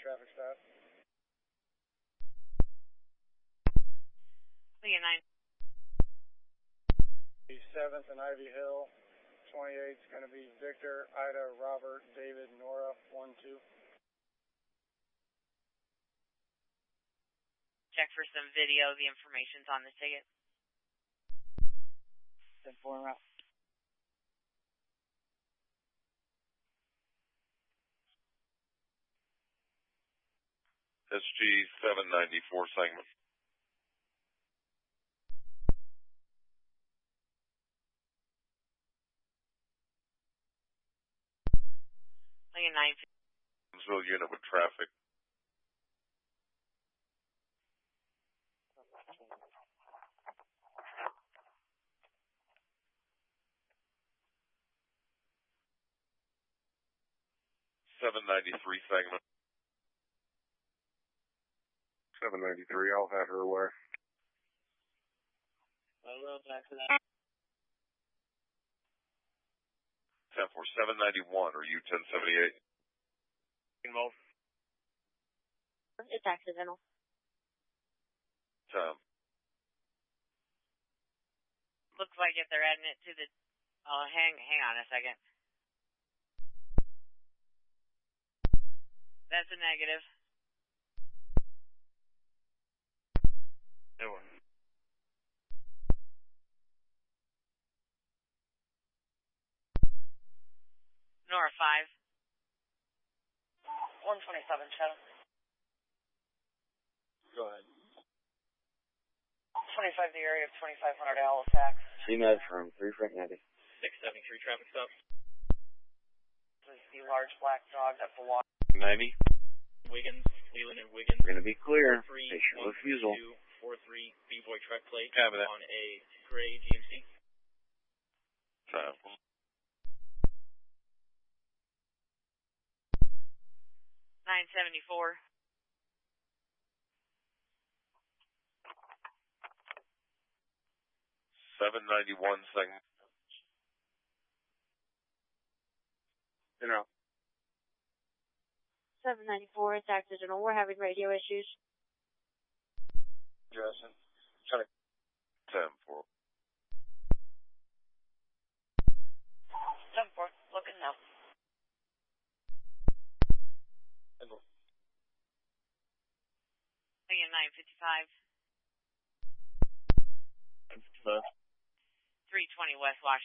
traffic stop. Leah 9. 7th and Ivy Hill. 28th is going to be Victor, Ida, Robert, David, Nora, 1-2. Check for some video. The information's on the ticket. 10-4 route. SG 794 segment. Leah 9. Evansville unit with traffic. .793 segment. 793, I'll have her where? Back to that. 10-4, 791, or U-1078? Involved. It's accidental. Looks like if they're adding it to the... Oh, hang on a second. That's a negative. No one. Nora 5. 127, Shadow. Go ahead. 25 the area of 2500 Halifax. CMed from 3 Frank 90. 673 traffic stop. This is the large black dog that belongs 90. Wiggins, Leland and Wiggins. We're going to be clear. Patient refusal. 43 B-boy truck plate Copy that. on a gray GMC. 974. .791 segment. In route. 794, it's accidental. We're having radio issues. Justin. Sorry. 10-4. 10-4, looking now. Leah 955. 320 West Washington.